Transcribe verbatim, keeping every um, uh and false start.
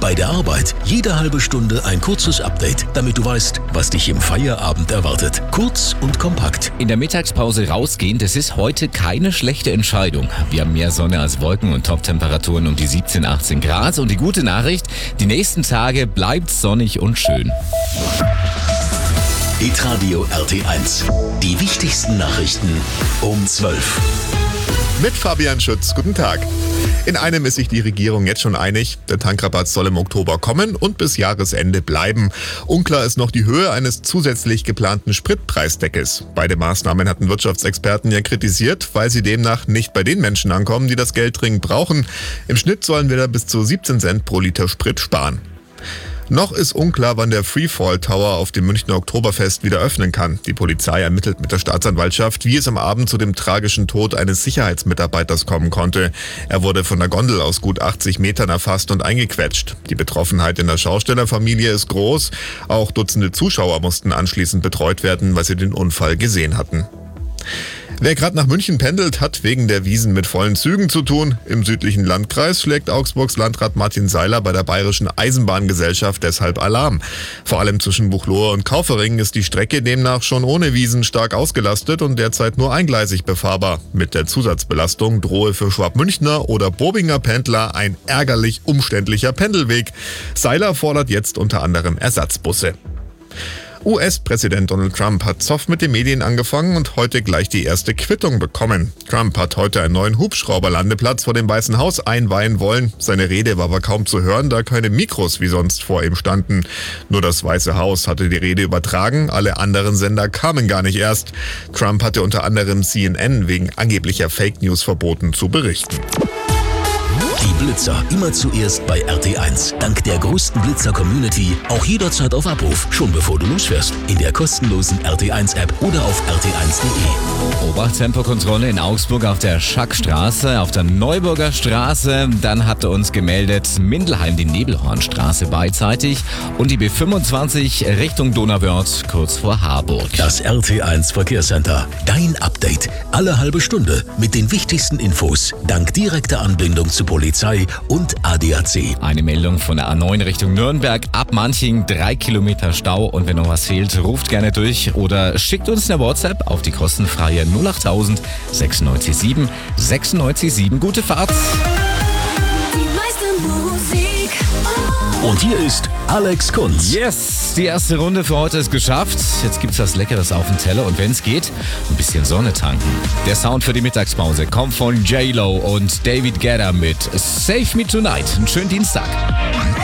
Bei der Arbeit jede halbe Stunde ein kurzes Update, damit du weißt, was dich im Feierabend erwartet. Kurz und kompakt. In der Mittagspause rausgehen, das ist heute keine schlechte Entscheidung. Wir haben mehr Sonne als Wolken und Top-Temperaturen um die siebzehn, achtzehn Grad. Und die gute Nachricht, die nächsten Tage bleibt sonnig und schön. Hitradio R T eins. Die wichtigsten Nachrichten um zwölf. Mit Fabian Schütz. Guten Tag. In einem ist sich die Regierung jetzt schon einig. Der Tankrabatt soll im Oktober kommen und bis Jahresende bleiben. Unklar ist noch die Höhe eines zusätzlich geplanten Spritpreisdeckels. Beide Maßnahmen hatten Wirtschaftsexperten ja kritisiert, weil sie demnach nicht bei den Menschen ankommen, die das Geld dringend brauchen. Im Schnitt sollen wir da bis zu siebzehn Cent pro Liter Sprit sparen. Noch ist unklar, wann der Freefall Tower auf dem Münchner Oktoberfest wieder öffnen kann. Die Polizei ermittelt mit der Staatsanwaltschaft, wie es am Abend zu dem tragischen Tod eines Sicherheitsmitarbeiters kommen konnte. Er wurde von der Gondel aus gut achtzig Metern erfasst und eingequetscht. Die Betroffenheit in der Schaustellerfamilie ist groß. Auch Dutzende Zuschauer mussten anschließend betreut werden, weil sie den Unfall gesehen hatten. Wer gerade nach München pendelt, hat wegen der Wiesn mit vollen Zügen zu tun. Im südlichen Landkreis schlägt Augsburgs Landrat Martin Seiler bei der Bayerischen Eisenbahngesellschaft deshalb Alarm. Vor allem zwischen Buchloe und Kaufering ist die Strecke demnach schon ohne Wiesn stark ausgelastet und derzeit nur eingleisig befahrbar. Mit der Zusatzbelastung drohe für Schwabmünchner oder Bobinger Pendler ein ärgerlich umständlicher Pendelweg. Seiler fordert jetzt unter anderem Ersatzbusse. U S-Präsident Donald Trump hat Zoff mit den Medien angefangen und heute gleich die erste Quittung bekommen. Trump hat heute einen neuen Hubschrauberlandeplatz vor dem Weißen Haus einweihen wollen. Seine Rede war aber kaum zu hören, da keine Mikros wie sonst vor ihm standen. Nur das Weiße Haus hatte die Rede übertragen, alle anderen Sender kamen gar nicht erst. Trump hatte unter anderem C N N wegen angeblicher Fake News verboten zu berichten. Die Blitzer immer zuerst bei R T eins. Dank der größten Blitzer-Community auch jederzeit auf Abruf, schon bevor du losfährst. In der kostenlosen R T eins App oder auf r t eins punkt de. Obachttempokontrolle in Augsburg auf der Schackstraße, auf der Neuburger Straße. Dann hatte uns gemeldet Mindelheim die Nebelhornstraße beidseitig und die B fünfundzwanzig Richtung Donauwörth kurz vor Harburg. Das R T eins Verkehrscenter. Dein Update. Alle halbe Stunde mit den wichtigsten Infos. Dank direkter Anbindung zu Polizei und A D A C. Eine Meldung von der A neun Richtung Nürnberg, ab Manching, drei Kilometer Stau. Und wenn noch was fehlt, ruft gerne durch oder schickt uns eine WhatsApp auf die kostenfreie null acht null sechs neun sieben sechs neun sieben. Gute Fahrt! Die meiste Musik. Und hier ist Alex Kunz. Yes, die erste Runde für heute ist geschafft. Jetzt gibt's was Leckeres auf dem Teller und wenn es geht, ein bisschen Sonne tanken. Der Sound für die Mittagspause kommt von J Lo und David Guetta mit Save Me Tonight. Einen schönen Dienstag.